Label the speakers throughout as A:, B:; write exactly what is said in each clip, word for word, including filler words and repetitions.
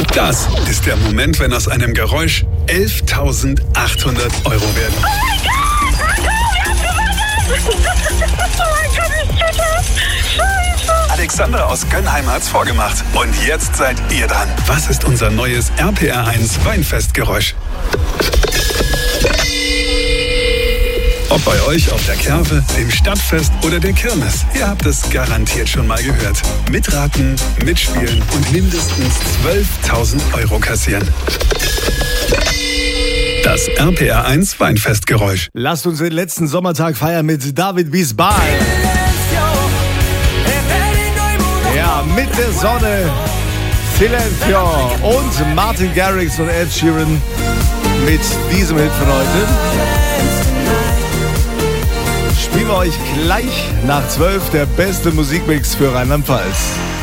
A: Das ist der Moment, wenn aus einem Geräusch elftausendachthundert Euro werden.
B: Oh mein Gott! Wir haben gewonnen! Oh mein Gott, ich check das! Scheiße!
A: Alexander aus Gönnheim hat's vorgemacht. Und jetzt seid ihr dran. Was ist unser neues R P R eins Weinfestgeräusch? Ob bei euch auf der Kerwe, dem Stadtfest oder der Kirmes, ihr habt es garantiert schon mal gehört. Mitraten, mitspielen und mindestens zwölftausend Euro kassieren. Das R P R eins Weinfestgeräusch.
C: Lasst uns den letzten Sommertag feiern mit David Bisbal. Ja, mit der Sonne. Silencio und Martin Garrix und Ed Sheeran mit diesem Hit von heute. Spielen wir euch gleich nach zwölf der beste Musikmix für Rheinland-Pfalz.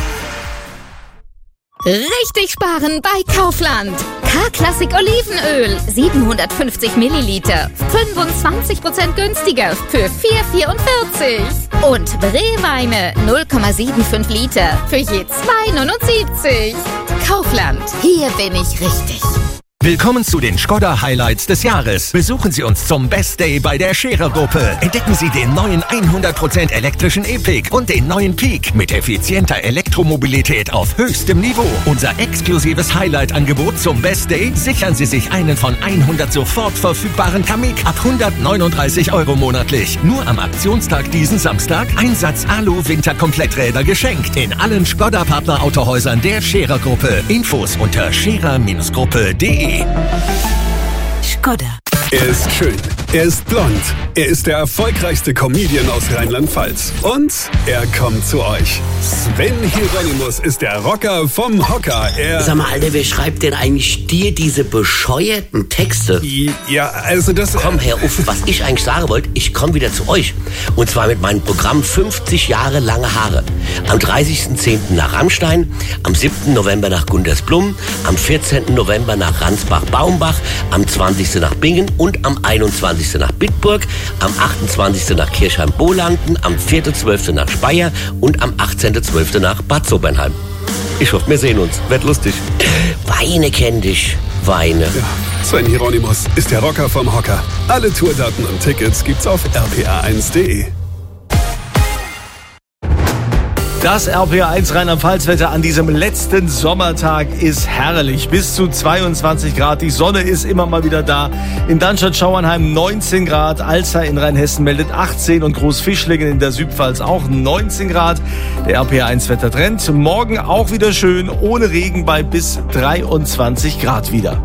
D: Richtig sparen bei Kaufland. K-Klassik Olivenöl, siebenhundertfünfzig Milliliter, fünfundzwanzig Prozent günstiger für vier vierundvierzig. Und Brewweine, null Komma fünfundsiebzig Liter für je zwei neunundsiebzig. Kaufland, hier bin ich richtig.
E: Willkommen zu den Skoda Highlights des Jahres. Besuchen Sie uns zum Best Day bei der Scherer Gruppe. Entdecken Sie den neuen hundert Prozent elektrischen E-Pick und den neuen Peak mit effizienter Elektromobilität auf höchstem Niveau. Unser exklusives Highlight-Angebot zum Best Day: sichern Sie sich einen von hundert sofort verfügbaren Kamiq ab hundertneununddreißig Euro monatlich. Nur am Aktionstag diesen Samstag Einsatz Alu-Winterkompletträder geschenkt in allen Skoda-Partner-Autohäusern der Scherer Gruppe. Infos unter scherer Gruppe punkt de.
D: Skoda.
A: Er ist schön, er ist blond, er ist der erfolgreichste Comedian aus Rheinland-Pfalz. Und er kommt zu euch. Sven Hieronymus ist der Rocker vom Hocker. Er
F: Sag mal, Alter, wer schreibt denn eigentlich dir diese bescheuerten Texte?
A: Ja, also das...
F: Komm, Herr Uff, was ich eigentlich sagen wollte, ich komme wieder zu euch. Und zwar mit meinem Programm fünfzig Jahre lange Haare. Am dreißigsten zehnten nach Rammstein, am siebten November nach Gundersblum, am vierzehnten November nach Ransbach-Baumbach, am zwanzigsten nach Bingen und am einundzwanzigsten nach Bitburg, am achtundzwanzigsten nach Kirchheim-Bolanden, am vierten zwölften nach Speyer und am achtzehnten zwölften nach Bad Sobernheim. Ich hoffe, wir sehen uns. Wird lustig. Weine kenn dich. Weine.
A: Ja, Sven Hieronymus ist der Rocker vom Hocker. Alle Tourdaten und Tickets gibt's auf r p r eins punkt de.
C: Das R P R eins Rheinland-Pfalz-Wetter an diesem letzten Sommertag ist herrlich. Bis zu zweiundzwanzig Grad. Die Sonne ist immer mal wieder da. In Darmstadt-Schauernheim neunzehn Grad. Alzey in Rheinhessen meldet achtzehn und Großfischlingen in der Südpfalz auch neunzehn Grad. Der R P R eins Wettertrend. Morgen auch wieder schön, ohne Regen bei bis dreiundzwanzig Grad wieder.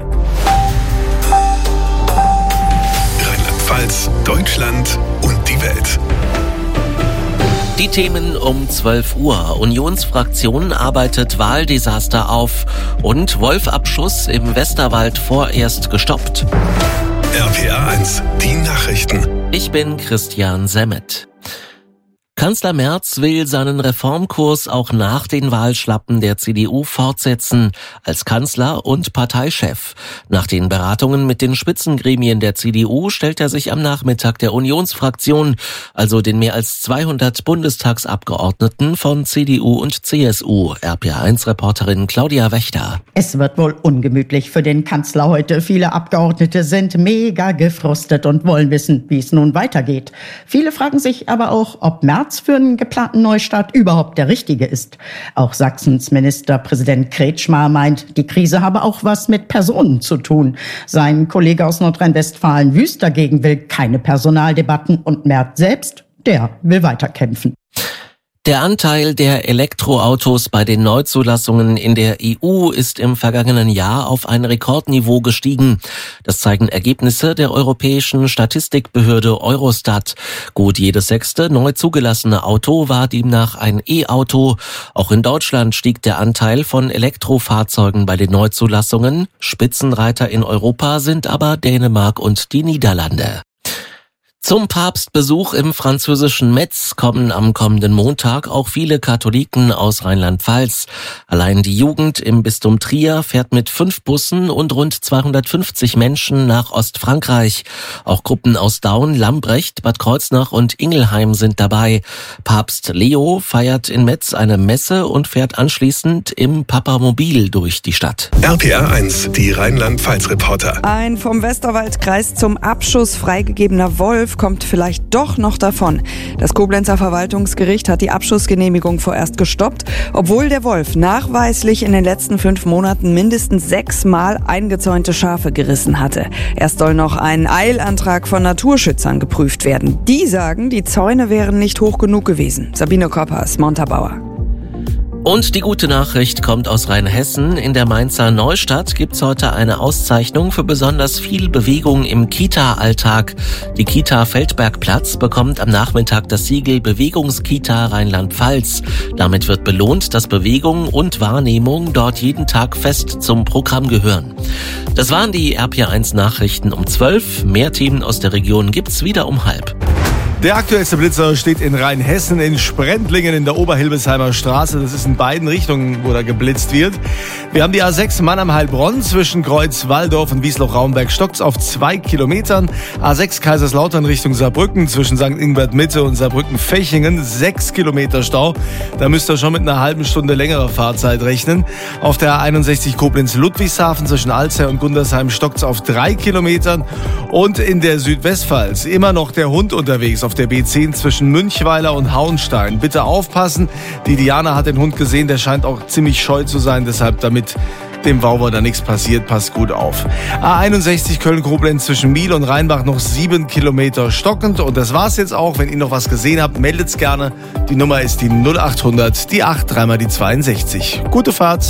A: Rheinland-Pfalz, Deutschland und die Welt.
G: Die Themen um zwölf Uhr. Unionsfraktion arbeitet Wahldesaster auf und Wolfabschuss im Westerwald vorerst gestoppt.
A: R P R eins, die Nachrichten.
G: Ich bin Christian Semmet. Kanzler Merz will seinen Reformkurs auch nach den Wahlschlappen der C D U fortsetzen, als Kanzler und Parteichef. Nach den Beratungen mit den Spitzengremien der C D U stellt er sich am Nachmittag der Unionsfraktion, also den mehr als zweihundert Bundestagsabgeordneten von C D U und C S U. R P R eins Reporterin Claudia Wächter.
H: Es wird wohl ungemütlich für den Kanzler heute. Viele Abgeordnete sind mega gefrustet und wollen wissen, wie es nun weitergeht. Viele fragen sich aber auch, ob Merz für einen geplanten Neustart überhaupt der richtige ist. Auch Sachsens Ministerpräsident Kretschmer meint, die Krise habe auch was mit Personen zu tun. Sein Kollege aus Nordrhein-Westfalen Wüst dagegen will keine Personaldebatten und Merz selbst, der will weiterkämpfen.
G: Der Anteil der Elektroautos bei den Neuzulassungen in der E U ist im vergangenen Jahr auf ein Rekordniveau gestiegen. Das zeigen Ergebnisse der europäischen Statistikbehörde Eurostat. Gut jedes sechste neu zugelassene Auto war demnach ein E-Auto. Auch in Deutschland stieg der Anteil von Elektrofahrzeugen bei den Neuzulassungen. Spitzenreiter in Europa sind aber Dänemark und die Niederlande. Zum Papstbesuch im französischen Metz kommen am kommenden Montag auch viele Katholiken aus Rheinland-Pfalz. Allein die Jugend im Bistum Trier fährt mit fünf Bussen und rund zweihundertfünfzig Menschen nach Ostfrankreich. Auch Gruppen aus Daun, Lambrecht, Bad Kreuznach und Ingelheim sind dabei. Papst Leo feiert in Metz eine Messe und fährt anschließend im Papamobil durch die Stadt.
A: R P R eins, die Rheinland-Pfalz-Reporter.
I: Ein vom Westerwaldkreis zum Abschuss freigegebener Wolf kommt vielleicht doch noch davon. Das Koblenzer Verwaltungsgericht hat die Abschussgenehmigung vorerst gestoppt, obwohl der Wolf nachweislich in den letzten fünf Monaten mindestens sechsmal eingezäunte Schafe gerissen hatte. Erst soll noch ein Eilantrag von Naturschützern geprüft werden. Die sagen, die Zäune wären nicht hoch genug gewesen. Sabine Koppers, Montabaur.
G: Und die gute Nachricht kommt aus Rheinhessen. In der Mainzer Neustadt gibt's heute eine Auszeichnung für besonders viel Bewegung im Kita-Alltag. Die Kita Feldbergplatz bekommt am Nachmittag das Siegel Bewegungskita Rheinland-Pfalz. Damit wird belohnt, dass Bewegung und Wahrnehmung dort jeden Tag fest zum Programm gehören. Das waren die R P R eins Nachrichten um zwölf. Mehr Themen aus der Region gibt's wieder um halb.
C: Der aktuellste Blitzer steht in Rheinhessen in Sprendlingen in der Oberhilbesheimer Straße. Das ist in beiden Richtungen, wo da geblitzt wird. Wir haben die A sechs Mannheim-Heilbronn zwischen Kreuz Walldorf und Wiesloch-Raumberg stockt's auf zwei Kilometern. A sechs Kaiserslautern Richtung Saarbrücken zwischen Sankt Ingbert Mitte und Saarbrücken-Fechingen sechs Kilometer Stau. Da müsst ihr schon mit einer halben Stunde längerer Fahrzeit rechnen. Auf der A einundsechzig Koblenz-Ludwigshafen zwischen Alzey und Gundersheim stockt's auf drei Kilometern. Und in der Südwestpfalz immer noch der Hund unterwegs auf der B zehn zwischen Münchweiler und Hauenstein. Bitte aufpassen. Die Diana hat den Hund gesehen, der scheint auch ziemlich scheu zu sein, deshalb damit dem Wauwer da nichts passiert, passt gut auf. A einundsechzig Köln-Koblenz zwischen Miel und Rheinbach noch sieben Kilometer stockend. Und das war's jetzt auch. Wenn ihr noch was gesehen habt, meldet's gerne. Die Nummer ist die null achthundert, die acht, dreimal die zweiundsechzig. Gute Fahrt.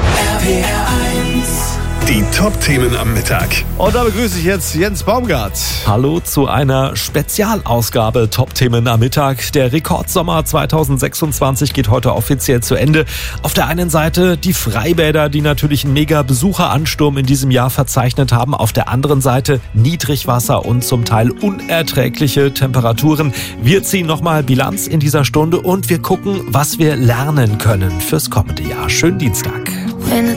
A: R P R eins. Die Top-Themen am Mittag.
C: Und da begrüße ich jetzt Jens Baumgart.
J: Hallo zu einer Spezialausgabe Top-Themen am Mittag. Der Rekordsommer zweitausendsechsundzwanzig geht heute offiziell zu Ende. Auf der einen Seite die Freibäder, die natürlich einen mega Besucheransturm in diesem Jahr verzeichnet haben. Auf der anderen Seite Niedrigwasser und zum Teil unerträgliche Temperaturen. Wir ziehen nochmal Bilanz in dieser Stunde und wir gucken, was wir lernen können fürs kommende Jahr. Schönen Dienstag.
K: Wenn